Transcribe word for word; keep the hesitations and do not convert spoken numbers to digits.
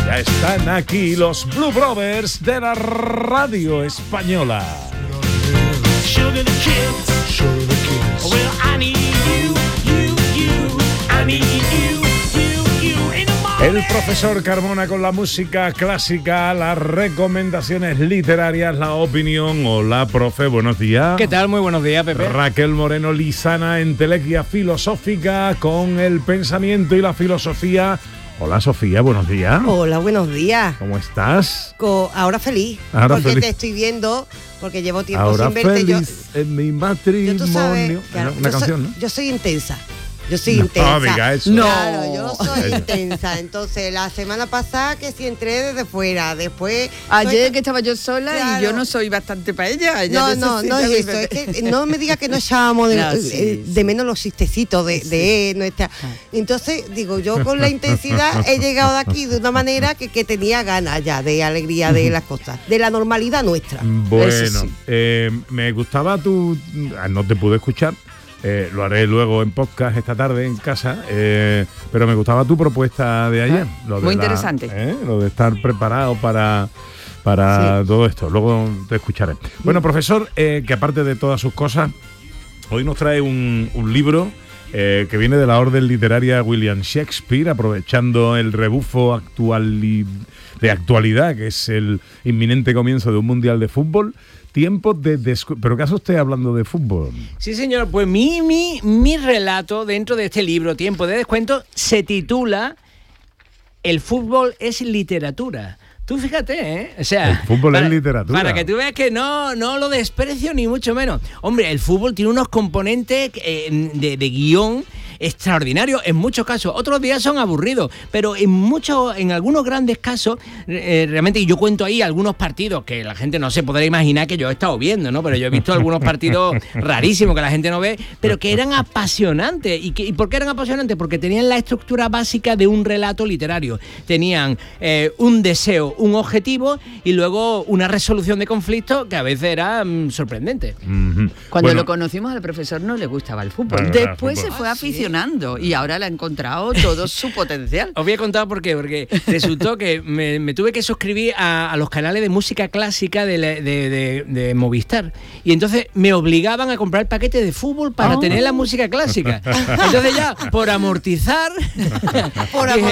Ya están aquí los Blue Brothers de la radio española. Sugar the kids. Sugar the kids. Well, I need you, you, you. I need you, you, you. In the morning. El profesor Carmona con la música clásica, las recomendaciones literarias, la opinión. Hola, profe, buenos días. ¿Qué tal? Muy buenos días, Pepe. Raquel Moreno Lizana en Telequia Filosófica con el pensamiento y la filosofía. Hola, Sofía, buenos días. Hola, buenos días. ¿Cómo estás? Co- ahora feliz. Ahora porque feliz. te estoy viendo, porque llevo tiempo Ahora sin verte. feliz Yo, en mi yo matrimonio. tú sabes, claro, Una yo canción, soy, ¿no? yo soy intensa. Yo soy No, intensa. diga eso. Claro, yo soy Eso. intensa. Entonces, la semana pasada que sí entré desde fuera, después... Ayer soy- que estaba yo sola Claro. y yo no soy bastante para ella. ella No, no, no es eso. Es que no me diga que no echábamos de, No, sí, eh, de menos los chistecitos de, de nuestra. Entonces, digo, yo con la intensidad he llegado de aquí de una manera que, que tenía ganas ya de alegría de las cosas, de la normalidad nuestra. Bueno, Eso sí. eh, me gustaba tu... ah, No te pude escuchar, eh, lo haré luego en podcast esta tarde en casa, eh, pero me gustaba tu propuesta de ayer. Lo de Muy la- interesante. eh, lo de estar preparado para, para todo esto. Luego te escucharé. Bueno, profesor, eh, que aparte de todas sus cosas, hoy nos trae un, un libro eh, que viene de la orden literaria William Shakespeare, aprovechando el rebufo actuali- de actualidad, que es el inminente comienzo de un mundial de fútbol. Tiempos de... descu- ¿Pero qué hace usted hablando de fútbol? Sí, señor, pues mi, mi, mi relato dentro de este libro, Tiempo de Descuento, se titula El fútbol es literatura. Tú fíjate, ¿eh? O sea, El fútbol es literatura. Para que tú veas que no, no lo desprecio ni mucho menos. Hombre, el fútbol tiene unos componentes eh, de, de guión extraordinarios en muchos casos. Otros días son aburridos, pero en muchos, en algunos grandes casos, eh, realmente, y yo cuento ahí algunos partidos que la gente no se podrá imaginar que yo he estado viendo, ¿no? Pero yo he visto algunos partidos rarísimos que la gente no ve, pero que eran apasionantes. ¿Y, que, ¿Y por qué eran apasionantes? Porque tenían la estructura básica de un relato literario. Tenían eh, un deseo, un objetivo y luego una resolución de conflictos que a veces era mm, sorprendente. Ujú. Cuando Bueno, lo conocimos al profesor no le gustaba el fútbol. Bueno, Después el se fútbol. fue aficionando y ahora le ha encontrado todo su potencial. Os voy a contar por qué, porque resultó que me, me tuve que suscribir a, a los canales de música clásica de, la- de, de- de Movistar. Y entonces me obligaban a comprar paquete de fútbol para Oh. tener la música clásica. Entonces ya, por amortizar, Por dije,